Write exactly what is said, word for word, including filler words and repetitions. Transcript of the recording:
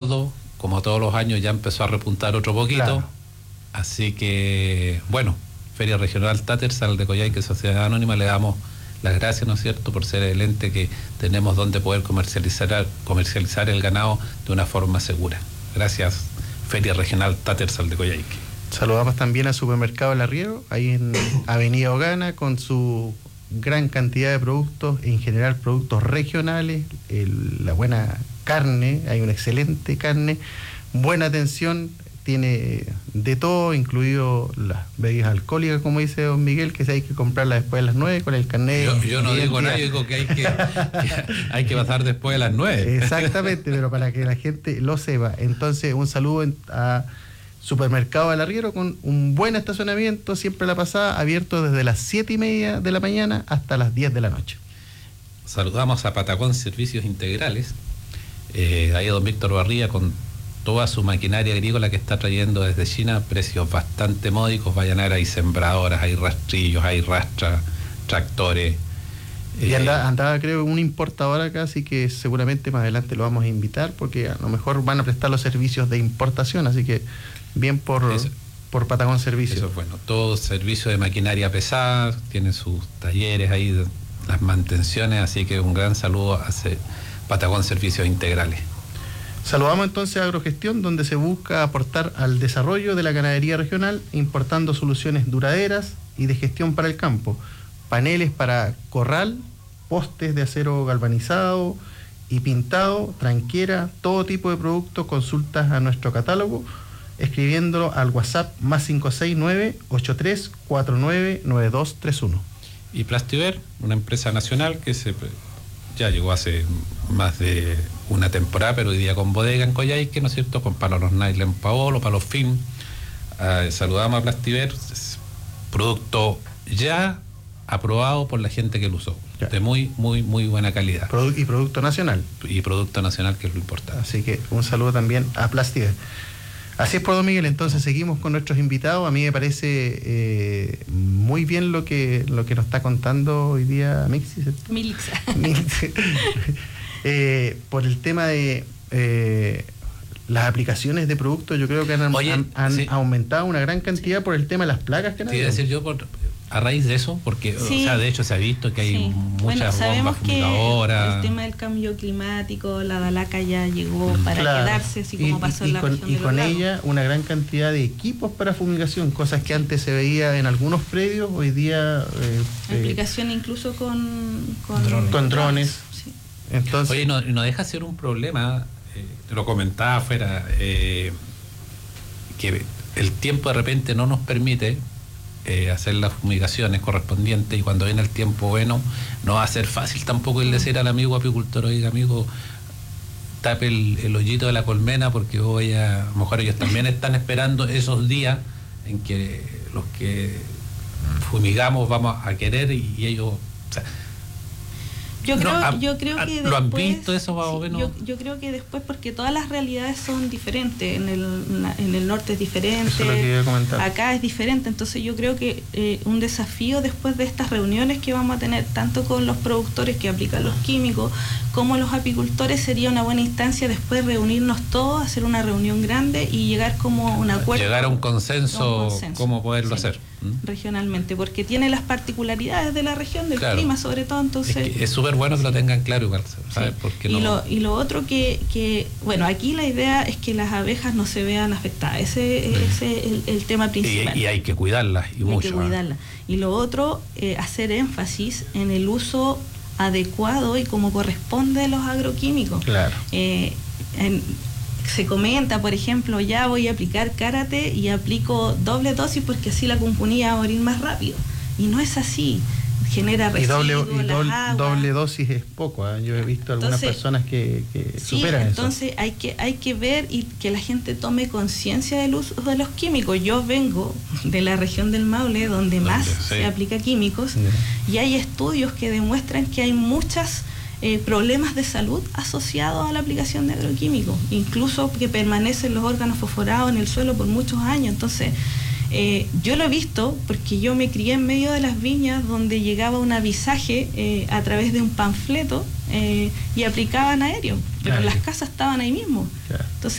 Sordo, como todos los años, ya empezó a repuntar otro poquito. Claro. Así que, bueno, Feria Regional Tattersall de Coyhaique, Sociedad Anónima, le damos las gracias, ¿no es cierto?, por ser el ente que tenemos donde poder comercializar, comercializar el ganado de una forma segura. Gracias, Feria Regional Tattersall de Coyhaique. Saludamos también a Supermercado El Arriero, ahí en Avenida Ogana, con su gran cantidad de productos, en general productos regionales, el, la buena carne, hay una excelente carne, buena atención, tiene de todo, incluido las bebidas alcohólicas, como dice don Miguel, que hay que comprarlas después de las nueve con el carnet. Yo, yo no digo nada, yo digo que hay que, que hay que pasar después de las nueve. Exactamente, pero para que la gente lo sepa. Entonces, un saludo a Supermercado del Arriero con un buen estacionamiento, siempre la pasada, abierto desde las siete y media de la mañana hasta las diez de la noche. Saludamos a Patagón Servicios Integrales, eh, ahí don Víctor Barría con toda su maquinaria agrícola que está trayendo desde China, precios bastante módicos. Vayan a ver, hay sembradoras, hay rastrillos, hay rastras, tractores. Y anda, andaba, creo, un importador acá, así que seguramente más adelante lo vamos a invitar, porque a lo mejor van a prestar los servicios de importación, así que bien por, por Patagón Servicios. Eso es bueno, todo servicio de maquinaria pesada, tiene sus talleres ahí, las mantenciones, así que un gran saludo a Patagón Servicios Integrales. Saludamos entonces a Agrogestión, donde se busca aportar al desarrollo de la ganadería regional, importando soluciones duraderas y de gestión para el campo, paneles para corral, postes de acero galvanizado y pintado, tranquera, todo tipo de productos. Consultas a nuestro catálogo, escribiéndolo al WhatsApp más cinco seis nueve, ocho tres cuatro nueve, nueve dos tres uno. Y Plastiver, una empresa nacional que se ya llegó hace más de una temporada, pero hoy día con bodega en Coyhaique, ¿no es cierto?, con palos nylon Paolo, palos film. Uh, saludamos a Plastiver, producto ya aprobado por la gente que lo usó, ya, de muy, muy, muy buena calidad. Produ- y producto nacional. Y producto nacional, que es lo importante. Así que un saludo también a Plastiver. Así es, por don Miguel, entonces seguimos con nuestros invitados. A mí me parece eh, muy bien lo que lo que nos está contando hoy día Mixi. Milixa. eh, por el tema de eh, las aplicaciones de productos, yo creo que han, Oye, han, han sí. aumentado una gran cantidad, sí, por el tema de las plagas que han habido. Quiero decir yo, por, a raíz de eso, porque sí, o sea, de hecho se ha visto que hay sí, muchas bueno, sabemos bombas que fumigadoras. el tema del cambio climático, la Dalaca ya llegó para claro, quedarse, así como y, pasó y, en la con, región y de con los ella lagos. una gran cantidad de equipos para fumigación, cosas que antes se veía en algunos predios, hoy día eh, aplicación eh, incluso con con drones, con drones. Sí. Entonces, oye, no, no deja ser un problema, eh, te lo comentaba afuera, eh, que el tiempo de repente no nos permite eh, hacer las fumigaciones correspondientes, y cuando viene el tiempo bueno no va a ser fácil tampoco el decir al amigo apicultor: oiga, amigo, tape el, el hoyito de la colmena, porque voy a, a lo mejor ellos también están esperando esos días en que los que fumigamos vamos a querer, y, y ellos, o sea, Yo creo, no, a, yo creo a, que ¿lo después, han visto eso más o menos? Yo, yo creo que después, porque todas las realidades son diferentes, en el, en el norte es diferente, eso es lo que iba a comentar. Acá es diferente, entonces yo creo que eh, un desafío después de estas reuniones que vamos a tener, tanto con los productores que aplican los químicos, como los apicultores, sería una buena instancia después reunirnos todos, hacer una reunión grande y llegar como a un acuerdo. Llegar a un consenso, un consenso cómo poderlo sí, hacer. ¿Mm? Regionalmente, porque tiene las particularidades de la región, del claro. clima sobre todo, entonces... Es súper bueno que lo tengan claro igual, ¿sabes? Sí. Porque y, no... lo, y lo otro que, que, bueno, aquí la idea es que las abejas no se vean afectadas, ese, mm. ese es el, el tema principal. Y, y hay que cuidarlas, y, y mucho. Hay que cuidarlas. Y lo otro, eh, hacer énfasis en el uso adecuado y como corresponde a los agroquímicos. Claro. Eh, en, se comenta, por ejemplo, ya voy a aplicar Karate y aplico doble dosis porque así la cumpunilla va a morir más rápido. Y no es así. Genera residuos, y doble, y doble, las doble dosis es poco, ¿eh? Yo he visto algunas entonces, personas que, que sí, superan entonces eso. hay que, hay que ver y que la gente tome conciencia del uso de los químicos. Yo vengo de la región del Maule, donde ¿Dónde? más sí. se aplica químicos, sí. y hay estudios que demuestran que hay muchas eh, problemas de salud asociados a la aplicación de agroquímicos, incluso que permanecen los órganos fosforados en el suelo por muchos años. Entonces, Eh, yo lo he visto porque yo me crié en medio de las viñas donde llegaba un avisaje eh, a través de un panfleto eh, y aplicaban aéreo, pero claro. las casas estaban ahí mismo. Claro. Entonces